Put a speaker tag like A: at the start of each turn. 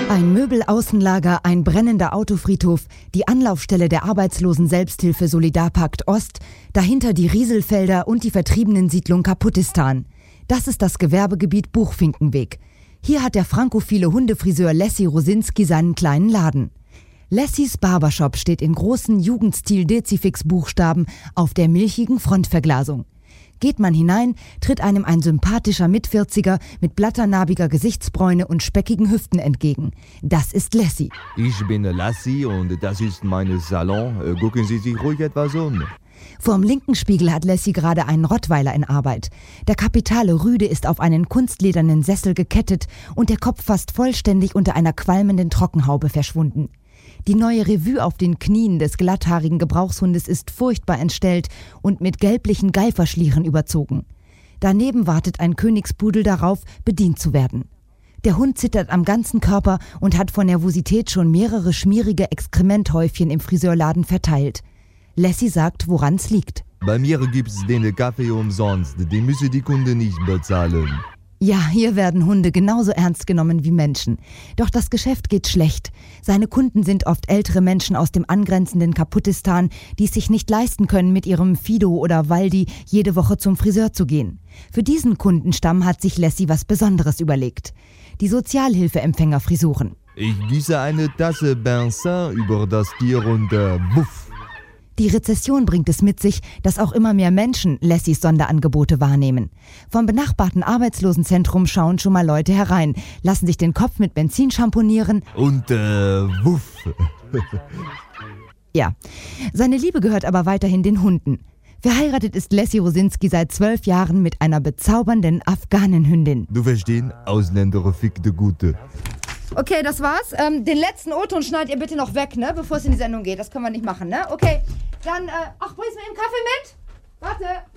A: Ein Möbelaußenlager, ein brennender Autofriedhof, die Anlaufstelle der Arbeitslosen-Selbsthilfe Solidarpakt Ost, dahinter die Rieselfelder und die Vertriebenensiedlung Kaputtistan. Das ist das Gewerbegebiet Buchfinkenweg. Hier hat der frankophile Hundefriseur Lessi Rosinski seinen kleinen Laden. Lessis Barbershop steht in großen Jugendstil-Dezifix-Buchstaben auf der milchigen Frontverglasung. Geht man hinein, tritt einem ein sympathischer Mitvierziger mit blatternarbiger Gesichtsbräune und speckigen Hüften entgegen. Das ist Lessi.
B: Ich bin Lassi und das ist mein Salon. Gucken Sie sich ruhig etwas um.
A: Vorm linken Spiegel hat Lessi gerade einen Rottweiler in Arbeit. Der kapitale Rüde ist auf einen kunstledernen Sessel gekettet und der Kopf fast vollständig unter einer qualmenden Trockenhaube verschwunden. Die neue Revue auf den Knien des glatthaarigen Gebrauchshundes ist furchtbar entstellt und mit gelblichen Geiferschlieren überzogen. Daneben wartet ein Königspudel darauf, bedient zu werden. Der Hund zittert am ganzen Körper und hat vor Nervosität schon mehrere schmierige Exkrementhäufchen im Friseurladen verteilt. Lessi sagt, woran's liegt.
B: Bei mir gibt's den Kaffee umsonst, den müssen die Kunden nicht bezahlen.
A: Ja, hier werden Hunde genauso ernst genommen wie Menschen. Doch das Geschäft geht schlecht. Seine Kunden sind oft ältere Menschen aus dem angrenzenden Kaputtistan, die es sich nicht leisten können, mit ihrem Fido oder Waldi jede Woche zum Friseur zu gehen. Für diesen Kundenstamm hat sich Lessi was Besonderes überlegt. Die Sozialhilfeempfängerfrisuren.
B: Ich gieße eine Tasse Bensin über das Tier und wuff.
A: Die Rezession bringt es mit sich, dass auch immer mehr Menschen Lessis Sonderangebote wahrnehmen. Vom benachbarten Arbeitslosenzentrum schauen schon mal Leute herein, lassen sich den Kopf mit Benzin schamponieren
B: und wuff.
A: Ja, seine Liebe gehört aber weiterhin den Hunden. Verheiratet ist Lessi Rosinski seit 12 Jahren mit einer bezaubernden Afghanenhündin.
B: Du verstehst, Ausländer fickte Gute.
C: Okay, das war's. Den letzten O-Ton schneidet ihr bitte noch weg, ne? Bevor es in die Sendung geht. Das können wir nicht machen, ne? Okay, dann, bringst du mir eben Kaffee mit? Warte.